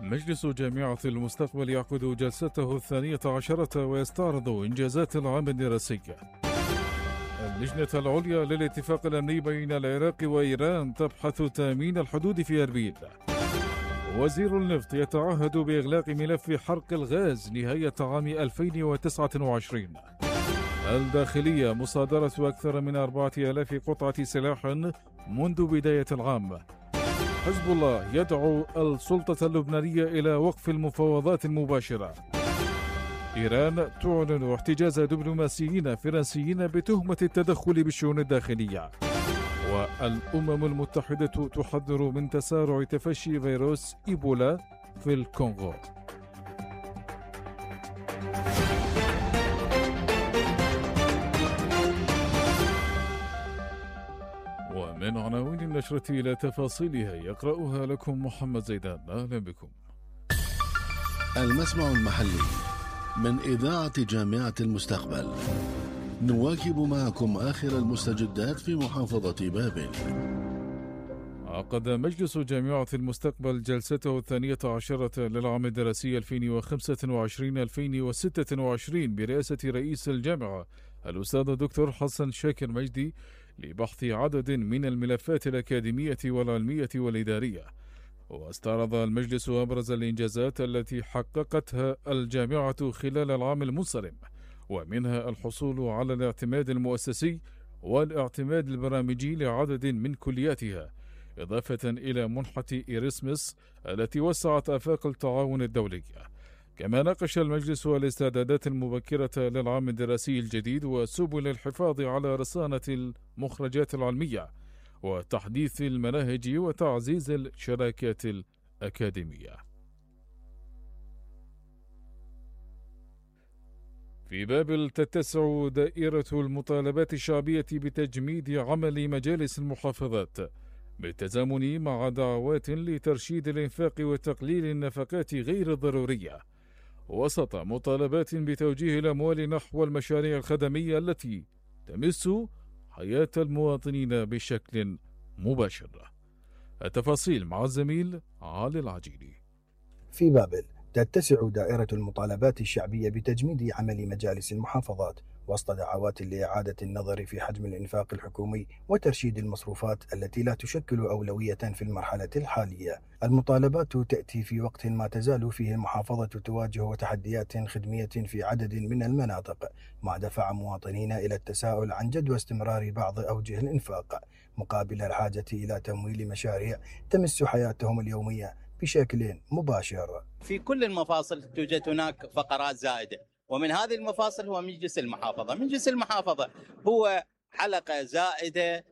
مجلس جامعة المستقبل يعقد جلسته 12 ويستعرض إنجازات العام الدراسي. اللجنة العليا للاتفاق الأمني بين العراق وإيران تبحث تأمين الحدود في أربيل. وزير النفط يتعهد بإغلاق ملف حرق الغاز نهاية عام 2029. الداخلية مصادرة أكثر من 4000 قطعة سلاح منذ بداية العام. حزب الله يدعو السلطة اللبنانية إلى وقف المفاوضات المباشرة. إيران تعلن احتجاز دبلوماسيين فرنسيين بتهمة التدخل بالشؤون الداخلية. والأمم المتحدة تحذر من تسارع تفشي فيروس إيبولا في الكونغو. ومن عناوين النشرة إلى تفاصيلها يقرأها لكم محمد زيدان. أهلا بكم. المسمع المحلي من إذاعة جامعة المستقبل، نواكب معكم آخر المستجدات في محافظة بابل. عقد مجلس جامعة المستقبل جلسته 12 للعام الدراسي 2025-2026 برئاسة رئيس الجامعة الأستاذ الدكتور حسن شاكر مجدي لبحث عدد من الملفات الأكاديمية والعلمية والإدارية. واستعرض المجلس أبرز الإنجازات التي حققتها الجامعة خلال العام المنصرم، ومنها الحصول على الاعتماد المؤسسي والاعتماد البرامجي لعدد من كلياتها، إضافة إلى منحة إيرسمس التي وسعت آفاق التعاون الدولي. كما ناقش المجلس الاستعدادات المبكرة للعام الدراسي الجديد وسبل الحفاظ على رصانة المخرجات العلمية وتحديث المناهج وتعزيز الشراكات الأكاديمية. في بابل تتسع دائرة المطالبات الشعبية بتجميد عمل مجالس المحافظات بالتزامن مع دعوات لترشيد الإنفاق وتقليل النفقات غير الضرورية، وسط مطالبات بتوجيه الأموال نحو المشاريع الخدمية التي تمس حياة المواطنين بشكل مباشر. التفاصيل مع الزميل علي العجيلي. في بابل تتسع دائرة المطالبات الشعبية بتجميد عمل مجالس المحافظات وسط دعوات لإعادة النظر في حجم الإنفاق الحكومي وترشيد المصروفات التي لا تشكل أولوية في المرحلة الحالية. المطالبات تأتي في وقت ما تزال فيه المحافظة تواجه تحديات خدمية في عدد من المناطق، ما دفع مواطنين إلى التساؤل عن جدوى استمرار بعض أوجه الإنفاق مقابل الحاجة إلى تمويل مشاريع تمس حياتهم اليومية بشكل مباشر. في كل المفاصل توجد هناك فقرات زائدة، ومن هذه المفاصل هو مجلس المحافظة. مجلس المحافظة هو حلقة زائدة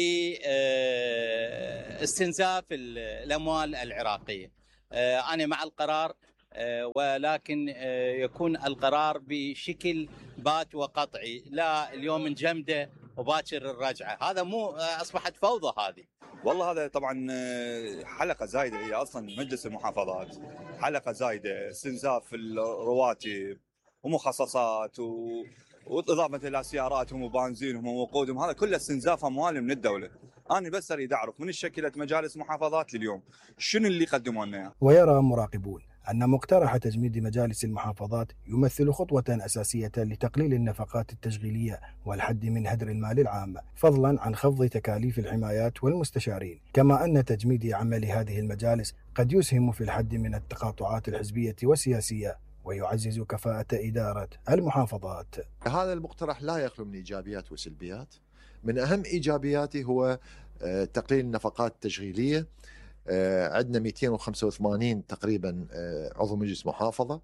لاستنزاف الأموال العراقية. أنا مع القرار، ولكن يكون القرار بشكل بات وقطعي، لا اليوم نجمده وباكر الرجعة. هذا مو أصبحت فوضى هذه. والله هذا طبعا حلقة زايدة، هي أصلا مجلس المحافظات حلقة زايدة، استنزاف الرواتب ومخصصات وإضافة إلى سياراتهم وبنزينهم ووقودهم، هذا كله استنزاف أموال من الدولة. أنا بس أريد أعرف من شكلت مجالس محافظات لليوم شنو اللي قدموا لنا. ويرى مراقبون أن مقترح تجميد مجالس المحافظات يمثل خطوة أساسية لتقليل النفقات التشغيلية والحد من هدر المال العام، فضلا عن خفض تكاليف الحمايات والمستشارين، كما أن تجميد عمل هذه المجالس قد يسهم في الحد من التقاطعات الحزبية والسياسية ويعزز كفاءة إدارة المحافظات. هذا المقترح لا يخلو من إيجابيات وسلبيات. من أهم إيجابياته هو تقليل النفقات التشغيلية. عندنا 285 تقريبا عضو مجلس محافظة،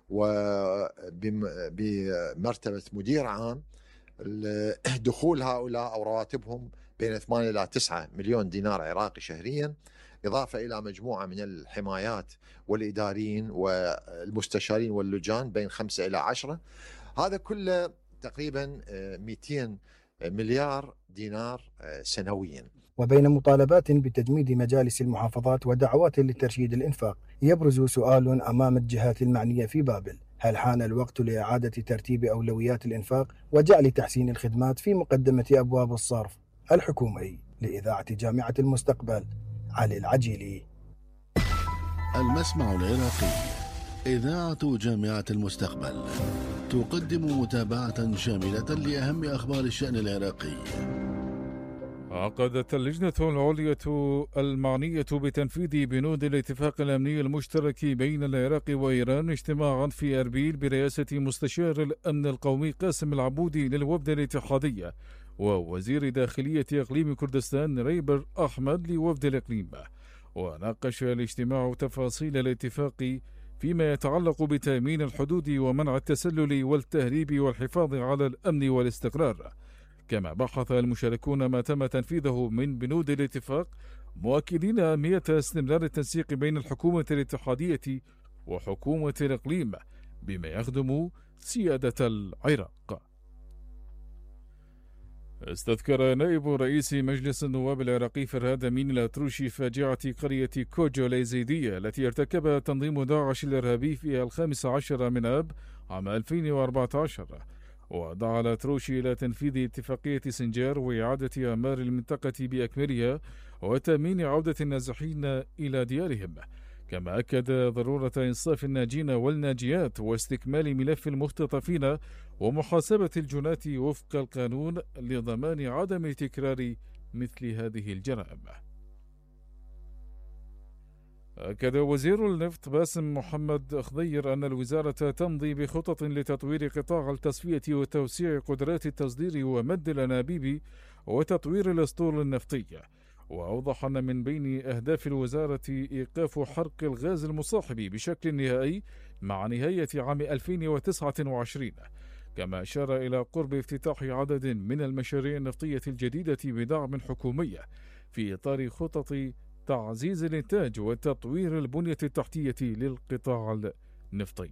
وبمرتبة مدير عام دخول هؤلاء أو رواتبهم بين 8 إلى 9 مليون دينار عراقي شهريا، إضافة إلى مجموعة من الحمايات والإداريين والمستشارين واللجان بين 5 إلى 10. هذا كله تقريبا 200 مليار دينار سنويا. وبين مطالبات بتجميد مجالس المحافظات ودعوات لترشيد الإنفاق، يبرز سؤال أمام الجهات المعنية في بابل: هل حان الوقت لإعادة ترتيب أولويات الإنفاق وجعل تحسين الخدمات في مقدمة أبواب الصرف الحكومي؟ لإذاعة جامعة المستقبل، علي العجيلي. المسمع العراقي، إذاعة جامعة المستقبل، تقدم متابعة شاملة لأهم أخبار الشأن العراقي. عقدت اللجنة العليا المعنية بتنفيذ بنود الاتفاق الأمني المشترك بين العراق وإيران اجتماعا في أربيل برئاسة مستشار الأمن القومي قاسم العبودي للوفد الاتحادية ووزير داخلية إقليم كردستان ريبر أحمد لوفد الإقليم. وناقش الاجتماع تفاصيل الاتفاق فيما يتعلق بتأمين الحدود ومنع التسلل والتهريب والحفاظ على الأمن والاستقرار. كما بحث المشاركون ما تم تنفيذه من بنود الاتفاق، مؤكدين أهمية استمرار التنسيق بين الحكومة الاتحادية وحكومة الإقليم بما يخدم سيادة العراق. استذكر نائب رئيس مجلس النواب العراقي فرهاد أمين الأتروشي فاجعة قرية كوجو اليزيدية التي ارتكبها تنظيم داعش الإرهابي في 15 من آب عام 2014، ودعا الأتروشي إلى تنفيذ اتفاقية سنجار وإعادة أعمار المنطقة بأكملها وتأمين عودة النازحين إلى ديارهم. كما أكد ضرورة إنصاف الناجين والناجيات واستكمال ملف المختطفين ومحاسبة الجناة وفق القانون لضمان عدم تكرار مثل هذه الجرائم. أكد وزير النفط باسم محمد خضير أن الوزارة تمضي بخطط لتطوير قطاع التصفية وتوسيع قدرات التصدير ومد الأنابيب وتطوير الأسطول النفطي. وأوضح أن من بين أهداف الوزارة إيقاف حرق الغاز المصاحب بشكل نهائي مع نهاية عام 2029. كما أشار إلى قرب افتتاح عدد من المشاريع النفطية الجديدة بدعم حكومي في إطار خطط تعزيز الإنتاج وتطوير البنية التحتية للقطاع النفطي.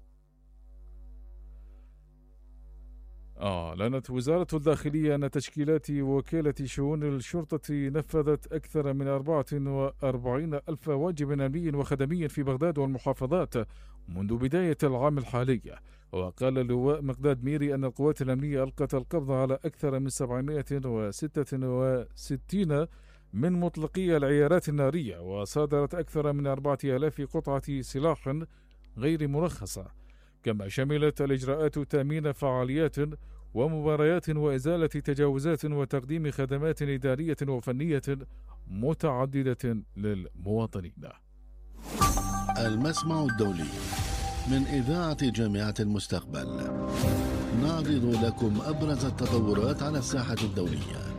أعلنت وزارة الداخلية أن تشكيلات وكالة شؤون الشرطة نفذت أكثر من 44 ألف واجب أمني وخدمي في بغداد والمحافظات منذ بداية العام الحالي. وقال اللواء مقداد ميري أن القوات الأمنية ألقت القبض على أكثر من 766 من مطلقي العيارات النارية، وصادرت أكثر من 4000 قطعة سلاح غير مرخصة. كما شملت الإجراءات تأمين فعاليات ومباريات وإزالة تجاوزات وتقديم خدمات إدارية وفنية متعددة للمواطنين. المسمع الدولي من إذاعة جامعة المستقبل، نعرض لكم أبرز التطورات على الساحة الدولية.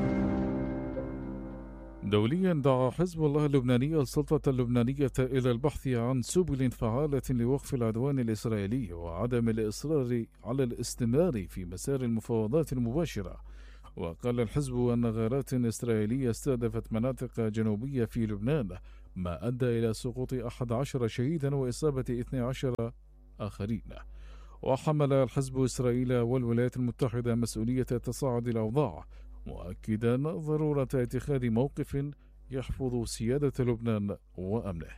دوليا، دعا حزب الله اللبناني السلطة اللبنانية إلى البحث عن سبل فعالة لوقف العدوان الإسرائيلي وعدم الإصرار على الاستمرار في مسار المفاوضات المباشرة. وقال الحزب أن غارات إسرائيلية استهدفت مناطق جنوبية في لبنان ما أدى إلى سقوط 11 شهيدا وإصابة 12 آخرين. وحمل الحزب إسرائيل والولايات المتحدة مسؤولية تصاعد الأوضاع، مؤكدا ضرورة اتخاذ موقف يحفظ سيادة لبنان وأمنه.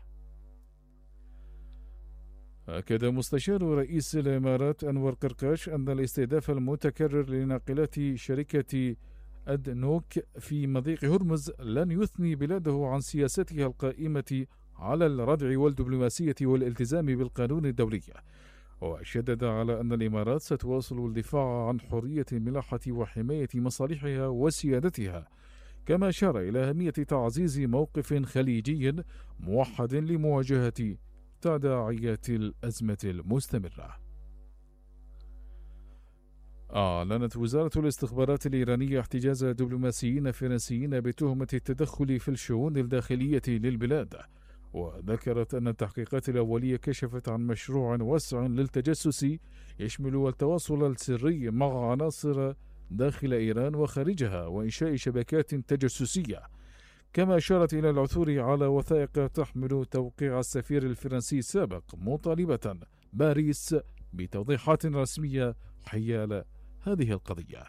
أكد مستشار رئيس الإمارات أنور قرقاش أن الاستهداف المتكرر لناقلات شركة أدنوك في مضيق هرمز لن يثني بلاده عن سياستها القائمة على الردع والدبلوماسية والالتزام بالقانون الدولي. وشدد على أن الإمارات ستواصل الدفاع عن حرية الملاحة وحماية مصالحها وسيادتها. كما أشار إلى أهمية تعزيز موقف خليجي موحد لمواجهة تداعيات الأزمة المستمرة. أعلنت وزارة الاستخبارات الإيرانية احتجاز دبلوماسيين فرنسيين بتهمة التدخل في الشؤون الداخلية للبلاد. وذكرت أن التحقيقات الأولية كشفت عن مشروع واسع للتجسس يشمل التواصل السري مع عناصر داخل إيران وخارجها وإنشاء شبكات تجسسية. كما أشارت إلى العثور على وثائق تحمل توقيع السفير الفرنسي السابق مطالبة باريس بتوضيحات رسمية حيال هذه القضية.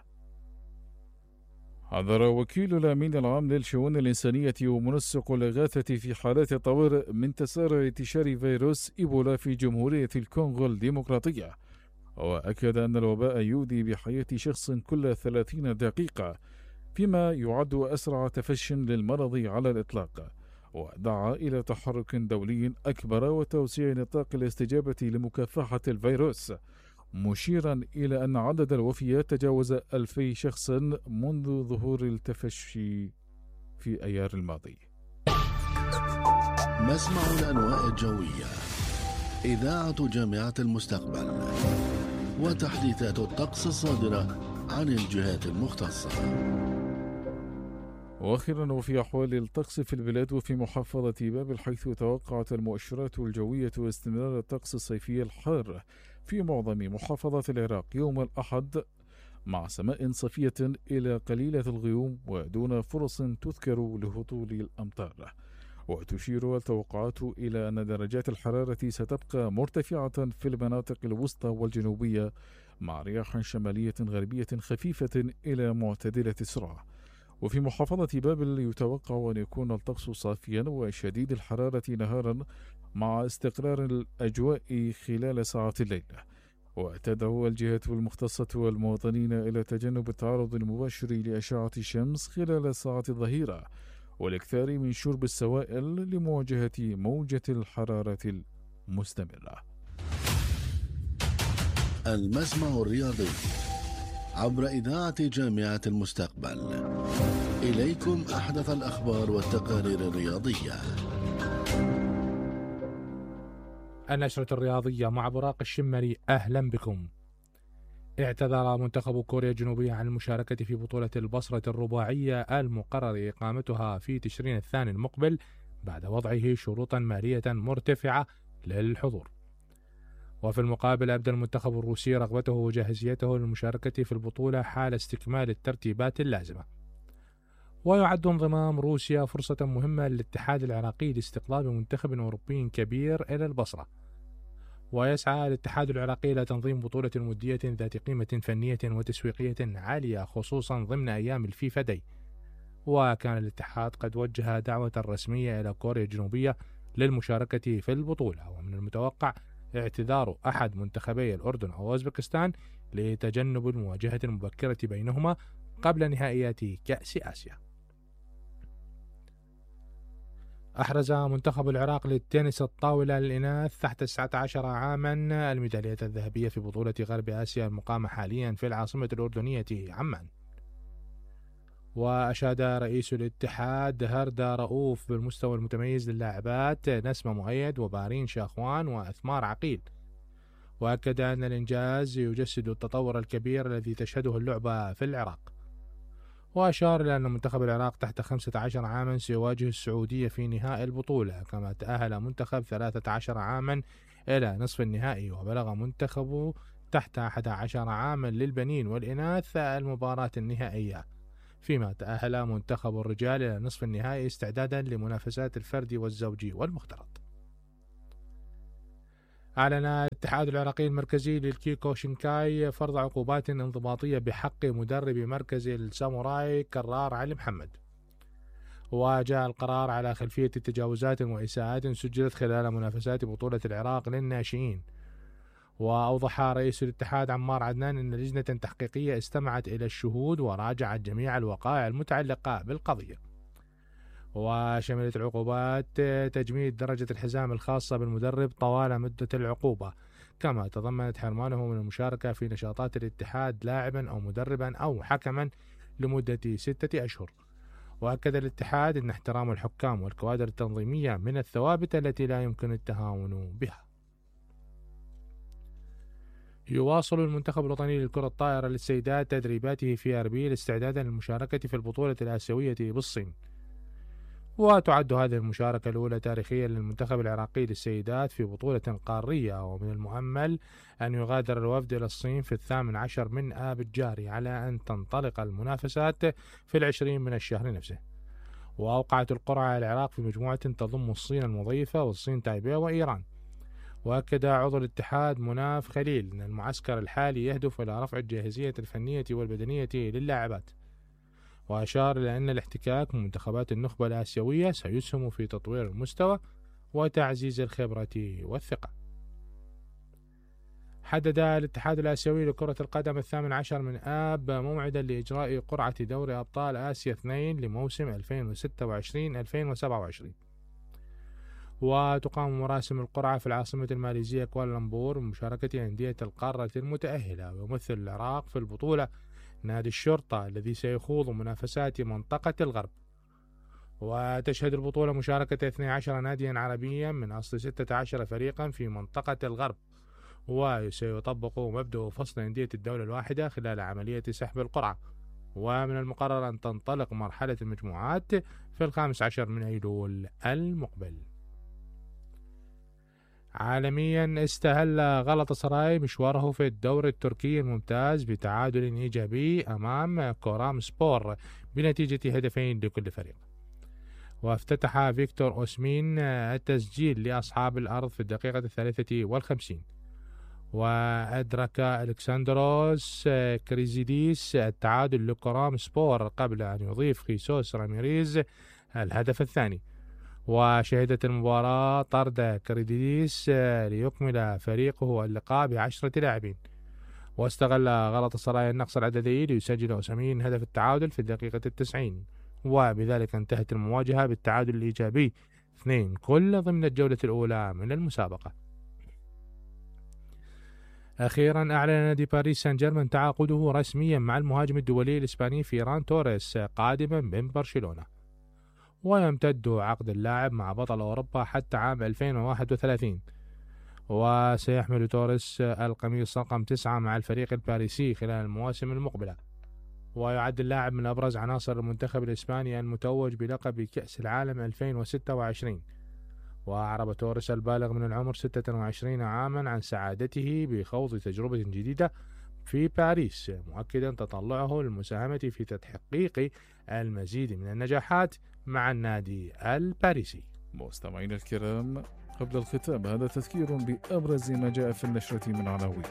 حذر وكيل الأمين العام للشؤون الإنسانية ومنسق الإغاثة في حالات الطوارئ من تسارع انتشار فيروس إيبولا في جمهورية الكونغو الديمقراطية. وأكد أن الوباء يؤذي بحياة شخص كل 30 دقيقة، فيما يعد أسرع تفشٍ للمرض على الإطلاق. ودعا إلى تحرك دولي أكبر وتوسيع نطاق الاستجابة لمكافحة الفيروس، مشيرا إلى أن عدد الوفيات تجاوز 2000 شخص منذ ظهور التفشي في أيار الماضي. مسمع الأنواء الجوية، إذاعة جامعة المستقبل، وتحديثات الطقس الصادرة عن الجهات المختصة. واخيرا، وفي أحوال الطقس في البلاد وفي محافظة بابل، حيث توقعت المؤشرات الجوية استمرار الطقس الصيفي الحار في معظم محافظات العراق يوم الأحد، مع سماء صيفية إلى قليلة الغيوم ودون فرص تذكر لهطول الأمطار. وتشير التوقعات إلى أن درجات الحرارة ستبقى مرتفعة في المناطق الوسطى والجنوبية، مع رياح شمالية غربية خفيفة إلى معتدلة السرعة. وفي محافظة بابل يتوقع أن يكون الطقس صافيا وشديد الحرارة نهارا، مع استقرار الأجواء خلال ساعات الليل. وتدعو الجهات المختصة والمواطنين إلى تجنب التعرض المباشر لأشعة الشمس خلال ساعات الظهيرة، والاكثار من شرب السوائل لمواجهة موجة الحرارة المستمرة. المسمع الرياضي عبر إذاعة جامعة المستقبل، إليكم أحدث الأخبار والتقارير الرياضية. النشرة الرياضية مع براق الشمري، أهلا بكم. اعتذر منتخب كوريا الجنوبية عن المشاركة في بطولة البصرة الرباعية المقرر إقامتها في تشرين الثاني المقبل بعد وضعه شروطا مالية مرتفعة للحضور. وفي المقابل أبدى المنتخب الروسي رغبته وجاهزيته للمشاركة في البطولة حال استكمال الترتيبات اللازمة. ويعد انضمام روسيا فرصة مهمة للاتحاد العراقي لاستقطاب منتخب أوروبي كبير إلى البصرة. ويسعى الاتحاد العراقي إلى تنظيم بطولة ودية ذات قيمة فنية وتسويقية عالية، خصوصا ضمن أيام الفيفا داي. وكان الاتحاد قد وجه دعوة رسمية إلى كوريا الجنوبية للمشاركة في البطولة، ومن المتوقع اعتذار أحد منتخبي الأردن أو أوزبكستان لتجنب المواجهة المبكرة بينهما قبل نهائيات كأس آسيا. أحرز منتخب العراق للتنس الطاولة للإناث تحت 19 عاما الميدالية الذهبية في بطولة غرب آسيا المقامة حاليا في العاصمة الأردنية عمان. وأشاد رئيس الاتحاد هردة رؤوف بالمستوى المتميز للاعبات نسمة مؤيد وبارين شاخوان وأثمار عقيل، وأكد أن الإنجاز يجسد التطور الكبير الذي تشهده اللعبة في العراق. وأشار إلى أن منتخب العراق تحت 15 عاما سيواجه السعودية في نهائي البطولة، كما تأهل منتخب 13 عاما إلى نصف النهائي، وبلغ منتخبه تحت 11 عاما للبنين والإناث المباراة النهائية، فيما تأهل منتخب الرجال إلى نصف النهائي استعدادا لمنافسات الفردي والزوجي والمختلط. أعلن الاتحاد العراقي المركزي للكيكو شينكاي فرض عقوبات انضباطية بحق مدرب مركز الساموراي كرار علي محمد. وجاء القرار على خلفية تجاوزات وإساءات سجلت خلال منافسات بطولة العراق للناشئين. وأوضح رئيس الاتحاد عمار عدنان أن لجنة تحقيقية استمعت إلى الشهود وراجعت جميع الوقائع المتعلقة بالقضية. وشملت العقوبات تجميد درجة الحزام الخاصة بالمدرب طوال مدة العقوبة، كما تضمنت حرمانه من المشاركة في نشاطات الاتحاد لاعبا أو مدربا أو حكما لمدة 6 أشهر. وأكد الاتحاد أن احترام الحكام والكوادر التنظيمية من الثوابت التي لا يمكن التهاون بها. يواصل المنتخب الوطني للكرة الطائرة للسيدات تدريباته في أربيل استعدادا للمشاركة في البطولة الآسيوية بالصين. وتعد هذه المشاركة الأولى تاريخيا للمنتخب العراقي للسيدات في بطولة قارية، ومن المؤمل أن يغادر الوفد إلى الصين في 18 من آب الجاري على أن تنطلق المنافسات في 20 من الشهر نفسه. وأوقعت القرعة العراق في مجموعة تضم الصين المضيفة والصين تايبيه وإيران. وأكد عضو الاتحاد مناف خليل أن المعسكر الحالي يهدف إلى رفع الجاهزية الفنية والبدنية للاعبات. وأشار إلى أن الاحتكاك من منتخبات النخبة الآسيوية سيسهم في تطوير المستوى وتعزيز الخبرة والثقة. حدد الاتحاد الآسيوي لكرة القدم 18 من آب موعدا لإجراء قرعة دوري أبطال آسيا 2 لموسم 2026-2027. وتقام مراسم القرعة في العاصمة الماليزية كوالالمبور بمشاركة أندية القارة المتأهلة. ويمثل العراق في البطولة نادي الشرطة الذي سيخوض منافسات منطقة الغرب. وتشهد البطولة مشاركة 12 ناديا عربيا من أصل 16 فريقا في منطقة الغرب. وسيطبق مبدأ فصل أندية الدولة الواحدة خلال عملية سحب القرعة. ومن المقرر أن تنطلق مرحلة المجموعات في 15 من أيلول المقبل. عالميا استهل غلطاسراي مشواره في الدوري التركي الممتاز بتعادل إيجابي أمام كورام سبور بنتيجة 2 لكل فريق. وافتتح فيكتور أوسمين التسجيل لأصحاب الأرض في الدقيقة 53. وأدرك ألكساندروس كريزيديس التعادل لكورام سبور قبل أن يضيف خيسوس راميريز الهدف الثاني. وشهدت المباراة طرد كريزيديس ليكمل فريقه اللقاء ب10 لاعبين. واستغل غلطاسراي النقص العددي ليسجل أوسمين هدف التعادل في الدقيقة 90. وبذلك انتهت المواجهة بالتعادل الإيجابي 2-2 ضمن الجولة الأولى من المسابقة. أخيرا أعلن نادي باريس سان جيرمان تعاقده رسميا مع المهاجم الدولي الإسباني فيران توريس قادما من برشلونة. ويمتد عقد اللاعب مع بطل أوروبا حتى عام 2031. وسيحمل توريس القميص رقم 9 مع الفريق الباريسي خلال المواسم المقبلة. ويعد اللاعب من أبرز عناصر المنتخب الإسباني المتوج بلقب كأس العالم 2026. وأعرب توريس البالغ من العمر 26 عاما عن سعادته بخوض تجربة جديدة في باريس، مؤكدا تطلعه للمساهمة في تحقيق المزيد من النجاحات مع النادي الباريسي. مستمعينا الكرام، قبل الختام هذا تذكير بأبرز ما جاء في النشرة من عناوين.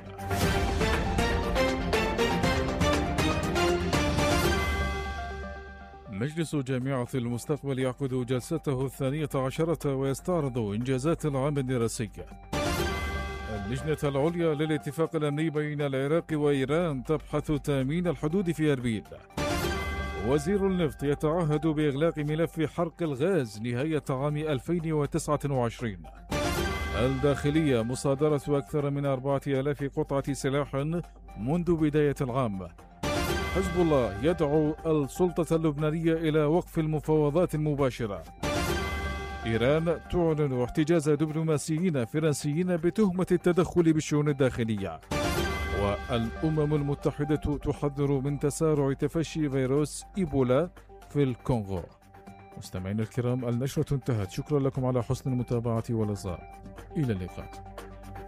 مجلس جامعة المستقبل يعقد جلسته 12 ويستعرض إنجازات العام الدراسي. اللجنة العليا للاتفاق الأمني بين العراق وإيران تبحث تأمين الحدود في أربيل. وزير النفط يتعهد بإغلاق ملف حرق الغاز نهاية عام 2029. الداخلية مصادرة أكثر من 4000 قطعة سلاح منذ بداية العام. حزب الله يدعو السلطة اللبنانية إلى وقف المفاوضات المباشرة. إيران تعلن احتجاز دبلوماسيين فرنسيين بتهمة التدخل بالشؤون الداخلية. والأمم المتحدة تحذر من تسارع تفشي فيروس إيبولا في الكونغو. مستمعينا الكرام، النشرة انتهت. شكرا لكم على حسن المتابعة والإصغاء. إلى اللقاء.